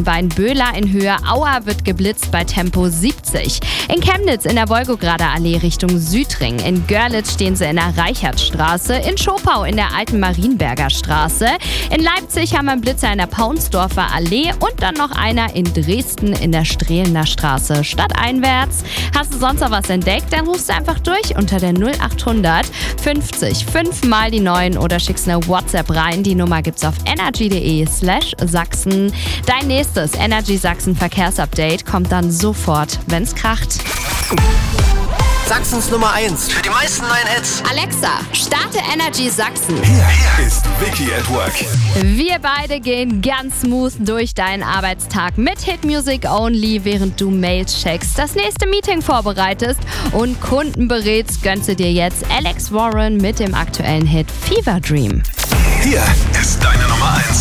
und Weinböhler in Höhe Auer wird geblitzt bei Tempo 70. In Chemnitz in der Wolgograder Allee Richtung Südring. In Görlitz stehen sie in der Reichertstraße. In Schopau in der alten Marienberger Straße. In Leipzig haben wir einen Blitzer in der Paunsdorfer Allee und dann noch einer in Dresden in der Strehlener Straße. Stadteinwärts. Hast du sonst noch was entdeckt? Dann rufst du einfach durch unter der 0800 50 5 mal die 9 oder schickst eine WhatsApp rein. Die Nummer gibt's auf energy.de/Sachsen. Dein nächstes Energy Sachsen Verkehrsupdate kommt dann sofort, wenn's kracht. Sachsens Nummer 1 für die meisten neuen Hits. Alexa, starte Energy Sachsen. Hier ist Vicky at Work. Wir beide gehen ganz smooth durch deinen Arbeitstag mit Hit Music Only, während du Mails checkst, das nächste Meeting vorbereitest und Kunden berätst, gönnst du dir jetzt Alex Warren mit dem aktuellen Hit Fever Dream. Hier ist deine Nummer 1.